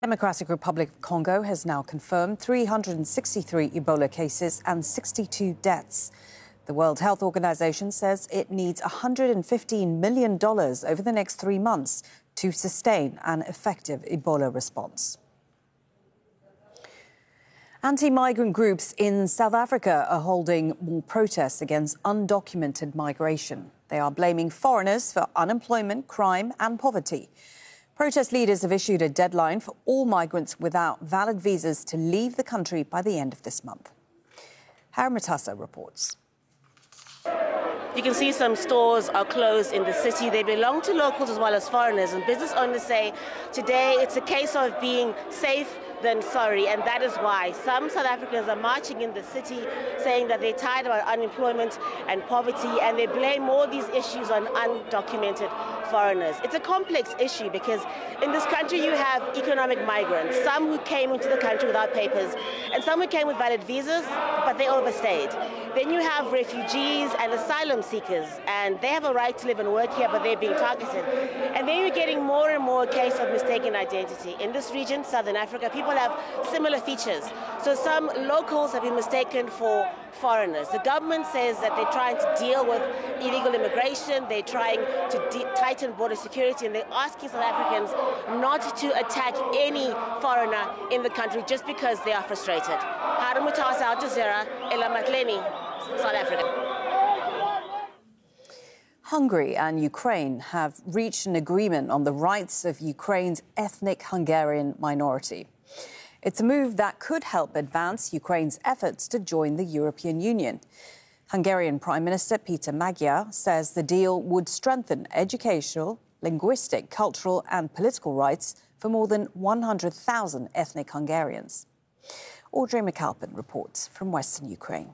Democratic Republic of Congo has now confirmed 363 Ebola cases and 62 deaths. The World Health Organization says it needs $115 million over the next 3 months to sustain an effective Ebola response. Anti-migrant groups in South Africa are holding more protests against undocumented migration. They are blaming foreigners for unemployment, crime and poverty. Protest leaders have issued a deadline for all migrants without valid visas to leave the country by the end of this month. Harry Matassa reports. You can see some stores are closed in the city. They belong to locals as well as foreigners. And business owners say today it's a case of being safe than sorry. And that is why some South Africans are marching in the city saying that they're tired about unemployment and poverty. And they blame all these issues on undocumented foreigners. It's a complex issue because in this country you have economic migrants, some who came into the country without papers and some who came with valid visas, but they overstayed. Then you have refugees and asylum seekers, and they have a right to live and work here, but they're being targeted. And then you're getting more and more case of mistaken identity. In this region, Southern Africa, people have similar features. So some locals have been mistaken for foreigners. The government says that they're trying to deal with illegal immigration, they're trying to tighten border security, and they're asking South Africans not to attack any foreigner in the country just because they are frustrated. Harry Matassa, Al Jazeera, Ella Matleni, South Africa. Hungary and Ukraine have reached an agreement on the rights of Ukraine's ethnic Hungarian minority. It's a move that could help advance Ukraine's efforts to join the European Union. Hungarian Prime Minister Peter Magyar says the deal would strengthen educational, linguistic, cultural and political rights for more than 100,000 ethnic Hungarians. Audrey McAlpin reports from Western Ukraine.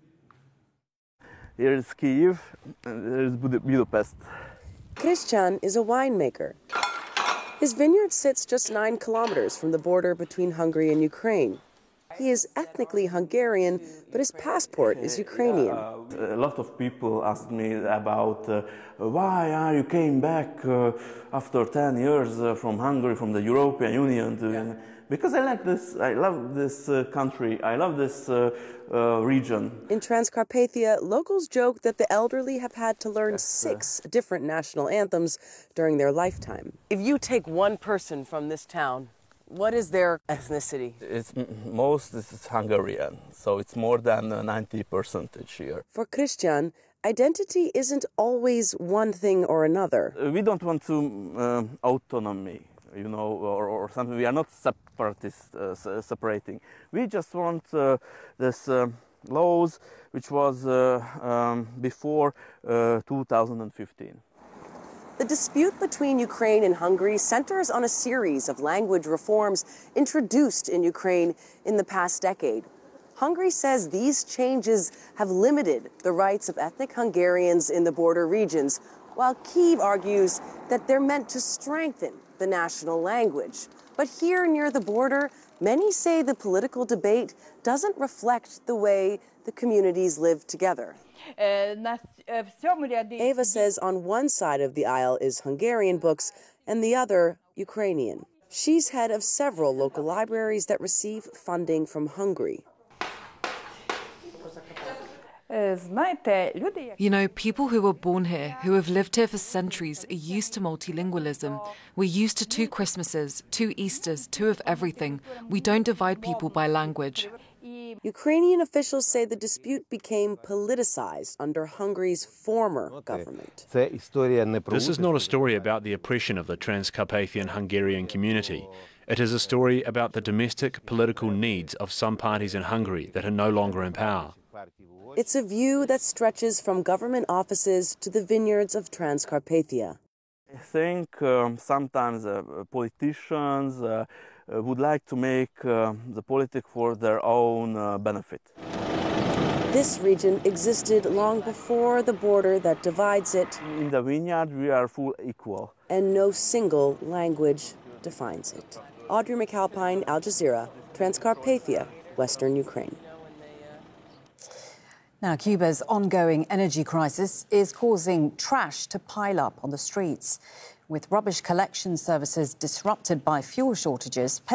Here is Kyiv, and there is Budapest. Christian is a winemaker. His vineyard sits just 9 kilometers from the border between Hungary and Ukraine. He is ethnically Hungarian, but his passport is Ukrainian. A lot of people ask me about why you came back after 10 years from Hungary, from the European Union. Because I like this, I love this country, I love this region. In Transcarpathia, locals joke that the elderly have had to learn 6 different national anthems during their lifetime. If you take one person from this town, what is their ethnicity? It's Hungarian, so it's more than 90% here. For Christian, identity isn't always one thing or another. We don't want to autonomy, you know, or something. We are not separatists, separating. We just want this laws, which was before 2015. The dispute between Ukraine and Hungary centers on a series of language reforms introduced in Ukraine in the past decade. Hungary says these changes have limited the rights of ethnic Hungarians in the border regions, while Kyiv argues that they're meant to strengthen the national language. But here near the border, many say the political debate doesn't reflect the way the communities live together. Eva says on one side of the aisle is Hungarian books and the other Ukrainian. She's head of several local libraries that receive funding from Hungary. You know, people who were born here, who have lived here for centuries, are used to multilingualism. We're used to 2 Christmases, 2 Easters, 2 of everything. We don't divide people by language. Ukrainian officials say the dispute became politicized under Hungary's former government. This is not a story about the oppression of the Transcarpathian Hungarian community. It is a story about the domestic political needs of some parties in Hungary that are no longer in power. It's a view that stretches from government offices to the vineyards of Transcarpathia. I think sometimes politicians would like to make the politics for their own benefit. This region existed long before the border that divides it. In the vineyard, we are full equal. And no single language defines it. Audrey McAlpine, Al Jazeera, Transcarpathia, Western Ukraine. Now, Cuba's ongoing energy crisis is causing trash to pile up on the streets. With rubbish collection services disrupted by fuel shortages,